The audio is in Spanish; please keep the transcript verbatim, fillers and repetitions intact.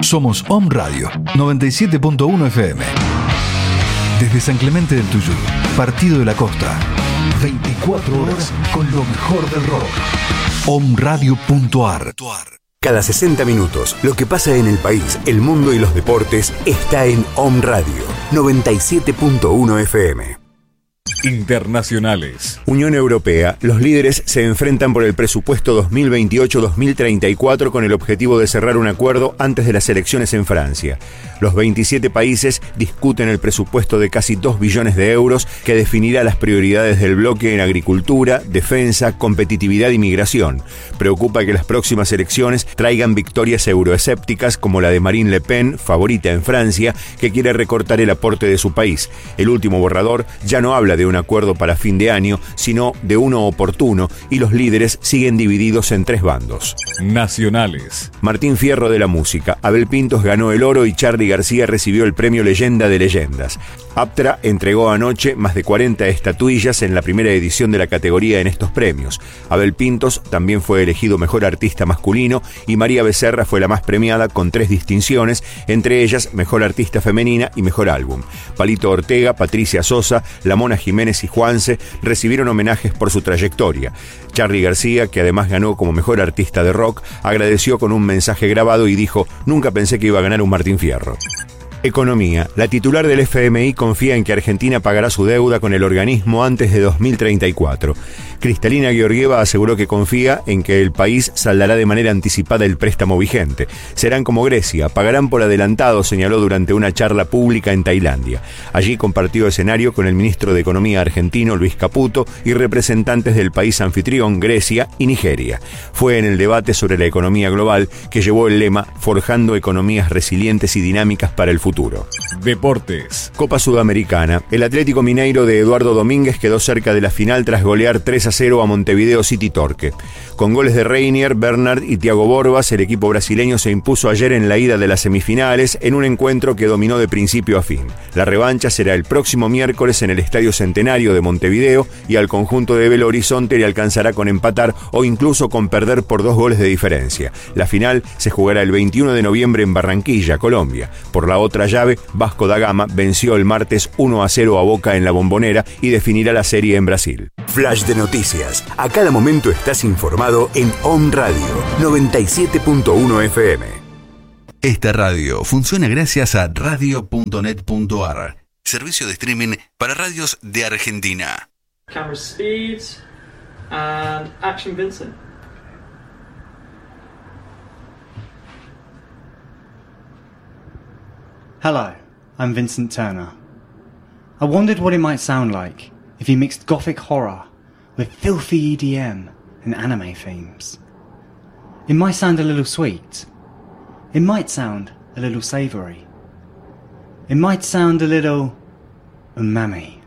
Somos Om Radio noventa y siete punto uno F M. Desde San Clemente del Tuyú, Partido de la Costa. veinticuatro horas con lo mejor del rock. om radio punto a r. Cada sesenta minutos, lo que pasa en el país, el mundo y los deportes está en Om Radio noventa y siete punto uno F M. Internacionales. Unión Europea. Los líderes se enfrentan por el presupuesto dos mil veintiocho dos mil treinta y cuatro con el objetivo de cerrar un acuerdo antes de las elecciones en Francia. Los veintisiete países discuten el presupuesto de casi dos billones de euros que definirá las prioridades del bloque en agricultura, defensa, competitividad y migración. Preocupa que las próximas elecciones traigan victorias euroescépticas como la de Marine Le Pen, favorita en Francia, que quiere recortar el aporte de su país. El último borrador ya no habla de un acuerdo para fin de año, sino de uno oportuno, y los líderes siguen divididos en tres bandos. Nacionales. Martín Fierro de la música. Abel Pintos ganó el oro y Charly García recibió el premio Leyenda de Leyendas. Aptra entregó anoche más de cuarenta estatuillas en la primera edición de la categoría en estos premios. Abel Pintos también fue elegido mejor artista masculino y María Becerra fue la más premiada con tres distinciones, entre ellas mejor artista femenina y mejor álbum. Palito Ortega, Patricia Sosa, La Mona Jiménez y Juanse recibieron homenajes por su trayectoria. Charly García, que además ganó como mejor artista de rock, agradeció con un mensaje grabado y dijo: "Nunca pensé que iba a ganar un Martín Fierro". Economía. La titular del F M I confía en que Argentina pagará su deuda con el organismo antes de dos mil treinta y cuatro. Cristalina Georgieva aseguró que confía en que el país saldará de manera anticipada el préstamo vigente. Serán como Grecia, pagarán por adelantado, señaló durante una charla pública en Tailandia. Allí compartió escenario con el ministro de Economía argentino, Luis Caputo, y representantes del país anfitrión, Grecia y Nigeria. Fue en el debate sobre la economía global que llevó el lema "Forjando economías resilientes y dinámicas para el futuro". Deportes. Copa Sudamericana. El Atlético Mineiro de Eduardo Domínguez quedó cerca de la final tras golear tres a cero a Montevideo City Torque. Con goles de Reinier, Bernard y Thiago Borbas, el equipo brasileño se impuso ayer en la ida de las semifinales en un encuentro que dominó de principio a fin. La revancha será el próximo miércoles en el Estadio Centenario de Montevideo y al conjunto de Belo Horizonte le alcanzará con empatar o incluso con perder por dos goles de diferencia. La final se jugará el veintiuno de noviembre en Barranquilla, Colombia. Por la otra llave, Vasco da Gama venció el martes uno a cero a Boca en la Bombonera y definirá la serie en Brasil. Flash de noticias. A cada momento estás informado en Om Radio noventa y siete punto uno F M. Esta radio funciona gracias a radio punto net punto a r, servicio de streaming para radios de Argentina. Camera speed and action, Vincent. Hello, I'm Vincent Turner. I wondered what it might sound like if he mixed gothic horror with filthy E D M and anime themes. It might sound a little sweet. It might sound a little savoury. It might sound a little umami.